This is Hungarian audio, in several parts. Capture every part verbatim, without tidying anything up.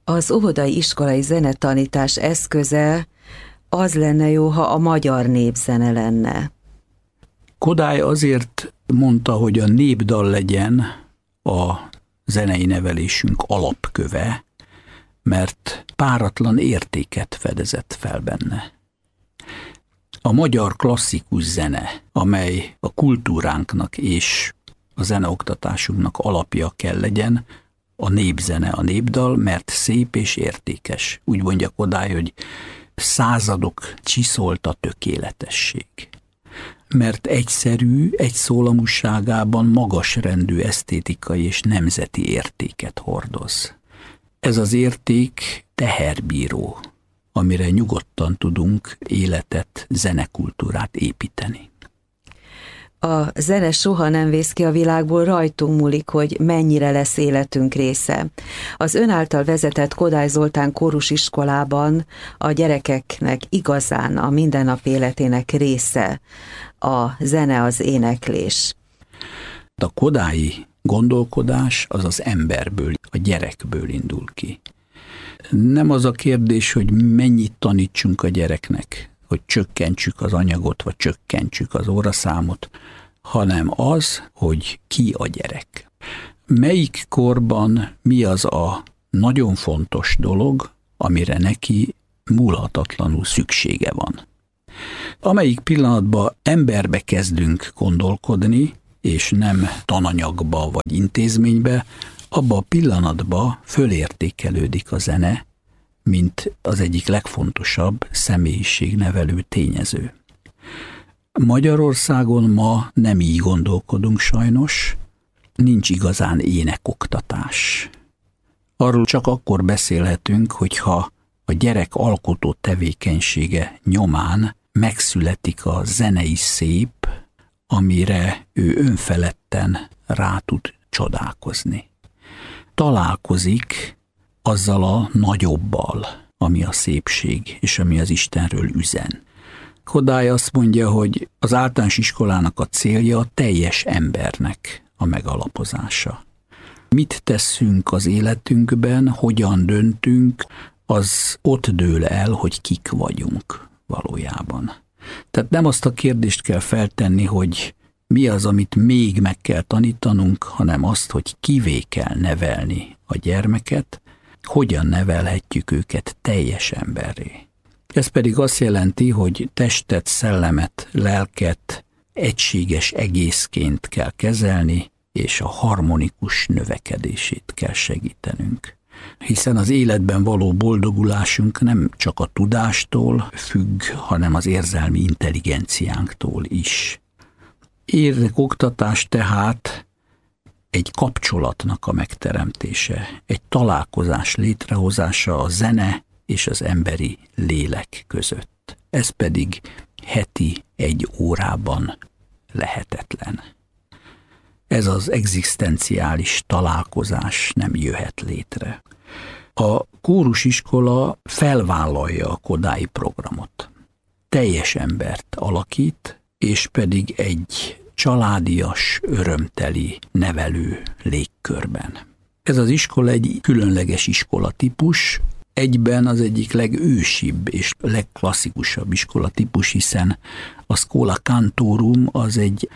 Az óvodai iskolai zenetanítás eszköze az lenne jó, ha a magyar népzene lenne. Kodály azért mondta, hogy a népdal legyen a zenei nevelésünk alapköve, mert páratlan értéket fedezett fel benne. A magyar klasszikus zene, amely a kultúránknak és a zeneoktatásunknak alapja kell legyen, a népzene, a népdal, mert szép és értékes. Úgy mondja Kodály, hogy századok csiszolta tökéletesség. Mert egyszerű, egy szólamúságában magasrendű esztétikai és nemzeti értéket hordoz. Ez az érték teherbíró, amire nyugodtan tudunk életet, zenekultúrát építeni. A zene soha nem vész ki a világból, rajtunk múlik, hogy mennyire lesz életünk része. Az ön által vezetett Kodály Zoltán kórusiskolában a gyerekeknek igazán a mindennap életének része a zene, az éneklés. A kodályi gondolkodás az az emberből, a gyerekből indul ki. Nem az a kérdés, hogy mennyit tanítsunk a gyereknek, hogy csökkentsük az anyagot, vagy csökkentsük az óraszámot, hanem az, hogy ki a gyerek. Melyik korban mi az a nagyon fontos dolog, amire neki múlhatatlanul szüksége van. Amelyik pillanatban emberbe kezdünk gondolkodni, és nem tananyagba vagy intézménybe, abban a pillanatban fölértékelődik a zene, mint az egyik legfontosabb személyiségnevelő tényező. Magyarországon ma nem így gondolkodunk sajnos, nincs igazán énekoktatás. Arról csak akkor beszélhetünk, hogyha a gyerek alkotó tevékenysége nyomán megszületik a zenei szép, amire ő önfeledten rá tud csodálkozni. Találkozik azzal a nagyobbal, ami a szépség, és ami az Istenről üzen. Kodály azt mondja, hogy az általános iskolának a célja a teljes embernek a megalapozása. Mit teszünk az életünkben, hogyan döntünk, az ott dől el, hogy kik vagyunk valójában. Tehát nem azt a kérdést kell feltenni, hogy mi az, amit még meg kell tanítanunk, hanem azt, hogy kivé kell nevelni a gyermeket, hogyan nevelhetjük őket teljes emberré. Ez pedig azt jelenti, hogy testet, szellemet, lelket egységes egészként kell kezelni, és a harmonikus növekedését kell segítenünk. Hiszen az életben való boldogulásunk nem csak a tudástól függ, hanem az érzelmi intelligenciánktól is. Érdekoktatás tehát egy kapcsolatnak a megteremtése, egy találkozás létrehozása a zene és az emberi lélek között. Ez pedig heti egy órában lehetetlen. Ez az egzisztenciális találkozás nem jöhet létre. A kórusiskola felvállalja a kodályi programot. Teljes embert alakít, és pedig egy családias, örömteli, nevelő légkörben. Ez az iskola egy különleges iskolatípus, egyben az egyik legősibb és legklasszikusabb iskolatípus, hiszen a Schola Cantorum az egy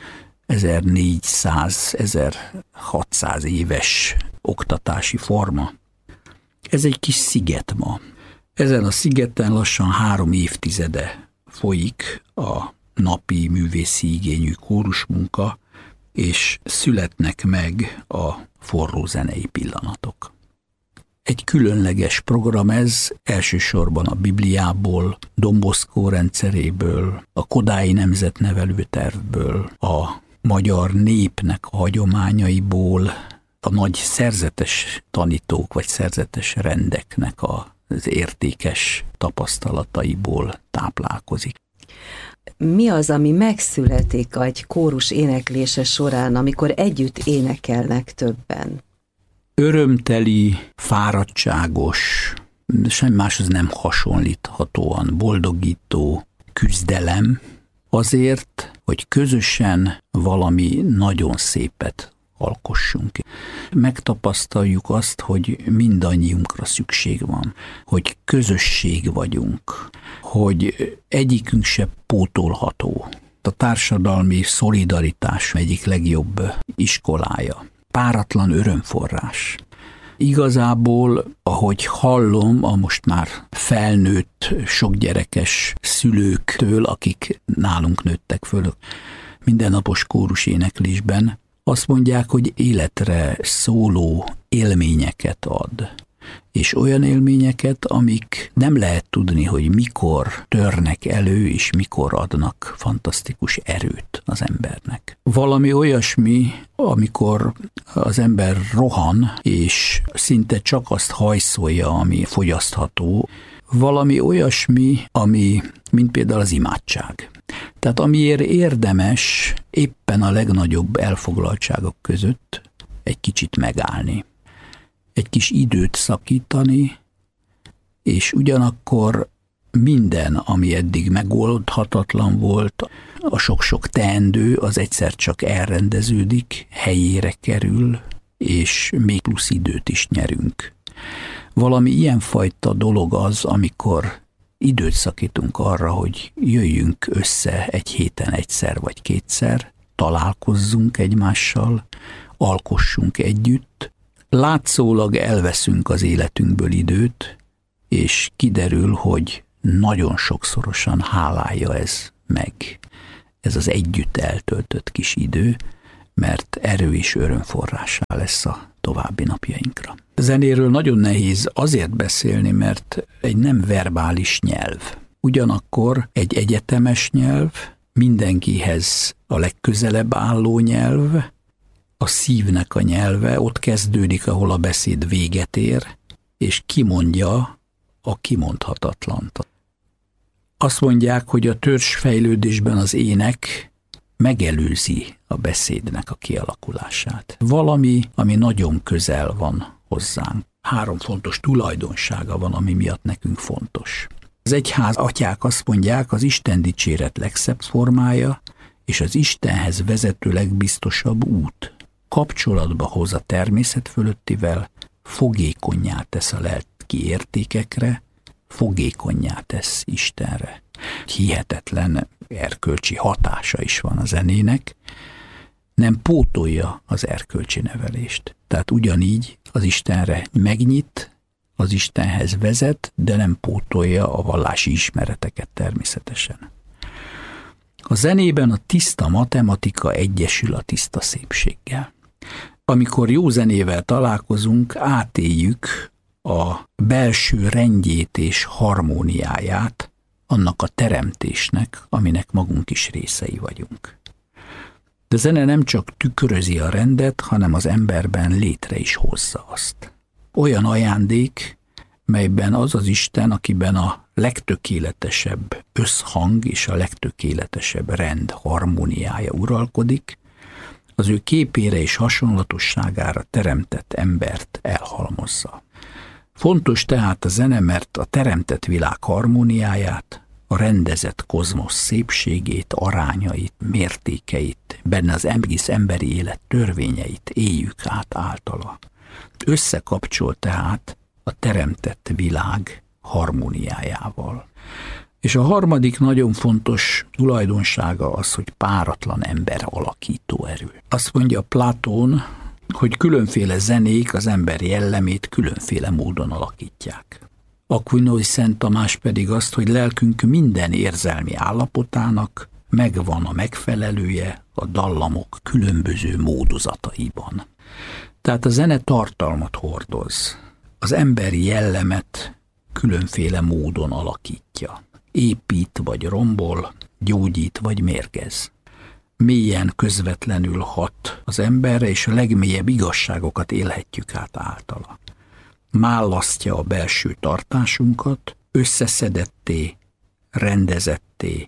ezernégyszáz-ezerhatszáz éves oktatási forma. Ez egy kis sziget ma. Ezen a szigeten lassan három évtizede folyik a napi művészi igényű kórusmunka, és születnek meg a forró zenei pillanatok. Egy különleges program ez, elsősorban a Bibliából, Don Bosco rendszeréből, a Kodályi Nemzetnevelő Tervből, a magyar népnek a hagyományaiból, a nagy szerzetes tanítók vagy szerzetes rendeknek az értékes tapasztalataiból táplálkozik. Mi az, ami megszületik egy kórus éneklése során, amikor együtt énekelnek többen? Örömteli, fáradtságos, semmi máshoz nem hasonlíthatóan boldogító küzdelem azért, hogy közösen valami nagyon szépet alkossunk. Megtapasztaljuk azt, hogy mindannyiunkra szükség van, hogy közösség vagyunk, hogy egyikünk se pótolható. A társadalmi szolidaritás egyik legjobb iskolája. Páratlan örömforrás. Igazából, ahogy hallom a most már felnőtt, sokgyerekes szülőktől, akik nálunk nőttek föl mindennapos kórus éneklésben, azt mondják, hogy életre szóló élményeket ad. És olyan élményeket, amik nem lehet tudni, hogy mikor törnek elő, és mikor adnak fantasztikus erőt az embernek. Valami olyasmi, amikor az ember rohan, és szinte csak azt hajszolja, ami fogyasztható. Valami olyasmi, ami, mint például az imádság. Tehát amiért érdemes éppen a legnagyobb elfoglaltságok között egy kicsit megállni. Egy kis időt szakítani, és ugyanakkor minden, ami eddig megoldhatatlan volt, a sok-sok teendő, az egyszer csak elrendeződik, helyére kerül, és még plusz időt is nyerünk. Valami ilyenfajta dolog az, amikor időt szakítunk arra, hogy jöjjünk össze egy héten egyszer vagy kétszer, találkozzunk egymással, alkossunk együtt. Látszólag elveszünk az életünkből időt, és kiderül, hogy nagyon sokszorosan hálálja ez meg. Ez az együtt eltöltött kis idő, mert erő és örömforrássá lesz a további napjainkra. A zenéről nagyon nehéz azért beszélni, mert egy nem verbális nyelv. Ugyanakkor egy egyetemes nyelv, mindenkihez a legközelebb álló nyelv, a szívnek a nyelve, ott kezdődik, ahol a beszéd véget ér, és kimondja a kimondhatatlant. Azt mondják, hogy a törzsfejlődésben az ének megelőzi a beszédnek a kialakulását. Valami, ami nagyon közel van hozzánk. Három fontos tulajdonsága van, ami miatt nekünk fontos. Az egyház atyák azt mondják, az Isten dicséret legszebb formája, és az Istenhez vezető legbiztosabb út. Kapcsolatba hoz a természet fölöttivel, fogékonnyá tesz a lelki értékekre, fogékonnyá tesz Istenre. Hihetetlen erkölcsi hatása is van a zenének, nem pótolja az erkölcsi nevelést. Tehát ugyanígy az Istenre megnyit, az Istenhez vezet, de nem pótolja a vallási ismereteket természetesen. A zenében a tiszta matematika egyesül a tiszta szépséggel. Amikor jó zenével találkozunk, átéljük a belső rendjét és harmóniáját annak a teremtésnek, aminek magunk is részei vagyunk. De a zene nem csak tükrözi a rendet, hanem az emberben létre is hozza azt. Olyan ajándék, melyben az az Isten, akiben a legtökéletesebb összhang és a legtökéletesebb rend harmóniája uralkodik, az ő képére és hasonlatosságára teremtett embert elhalmozza. Fontos tehát a zene, mert a teremtett világ harmóniáját, a rendezett kozmosz szépségét, arányait, mértékeit, benne az egész emberi élet törvényeit éljük át általa. Összekapcsol tehát a teremtett világ harmóniájával. És a harmadik nagyon fontos tulajdonsága az, hogy páratlan ember alakító erő. Azt mondja Platón, hogy különféle zenék az ember jellemét különféle módon alakítják. Aquinnói Szent Tamás pedig azt, hogy lelkünk minden érzelmi állapotának megvan a megfelelője a dallamok különböző módozataiban. Tehát a zene tartalmat hordoz. Az emberi jellemet különféle módon alakítja. Épít vagy rombol, gyógyít vagy mérgez. Mélyen közvetlenül hat az emberre, és a legmélyebb igazságokat élhetjük át általa. Mállasztja a belső tartásunkat, összeszedetté, rendezetté,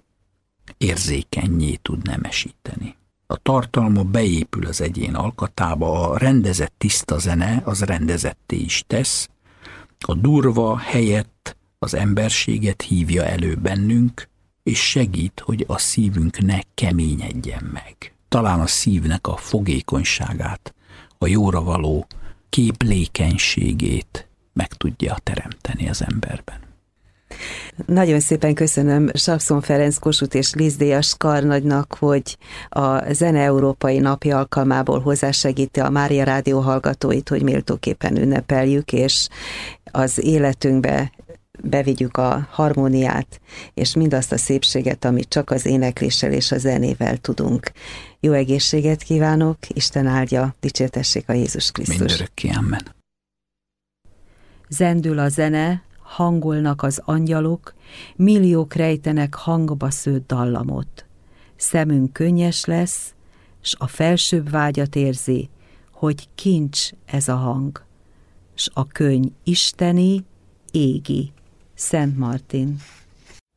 érzékennyé tud nemesíteni. A tartalma beépül az egyén alkatába, a rendezett tiszta zene az rendezetté is tesz, a durva helyett az emberséget hívja elő bennünk, és segít, hogy a szívünk ne keményedjen meg. Talán a szívnek a fogékonyságát a jóra való képlékenységét meg tudja teremteni az emberben. Nagyon szépen köszönöm Sapszon Ferenc Kossuth és Liszt Díjas karnagynak, hogy a Zene Európai Napja alkalmából hozzásegíti a Mária Rádió hallgatóit, hogy méltóképpen ünnepeljük, és az életünkbe bevigyük a harmóniát, és mindazt a szépséget, amit csak az énekléssel és a zenével tudunk. Jó egészséget kívánok, Isten áldja, dicsértessék a Jézus Krisztus. Mindörökké, amen. Zendül a zene, hangolnak az angyalok, milliók rejtenek hangba szőtt dallamot. Szemünk könnyes lesz, s a felsőbb vágyat érzi, hogy kincs ez a hang, s a könny isteni, égi. Szent Martin.